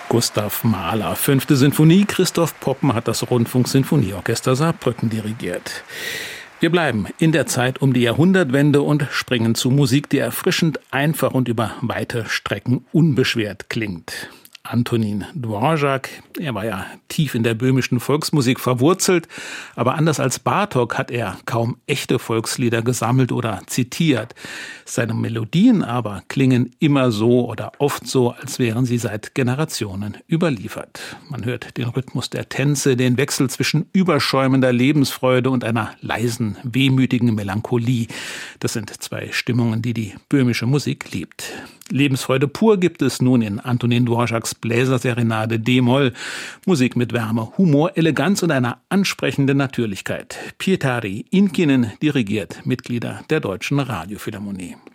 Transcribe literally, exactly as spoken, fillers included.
Gustav Mahler. Fünfte Sinfonie. Christoph Poppen hat das Rundfunksinfonieorchester Saarbrücken dirigiert. Wir bleiben in der Zeit um die Jahrhundertwende und springen zu Musik, die erfrischend einfach und über weite Strecken unbeschwert klingt. Antonín Dvořák, er war ja tief in der böhmischen Volksmusik verwurzelt, aber anders als Bartók hat er kaum echte Volkslieder gesammelt oder zitiert. Seine Melodien aber klingen immer so oder oft so, als wären sie seit Generationen überliefert. Man hört den Rhythmus der Tänze, den Wechsel zwischen überschäumender Lebensfreude und einer leisen, wehmütigen Melancholie. Das sind zwei Stimmungen, die die böhmische Musik liebt. Lebensfreude pur gibt es nun in Antonín Dvořáks Bläserserenade D-Moll. Musik mit Wärme, Humor, Eleganz und einer ansprechenden Natürlichkeit. Pietari Inkinen dirigiert Mitglieder der Deutschen Radiophilharmonie.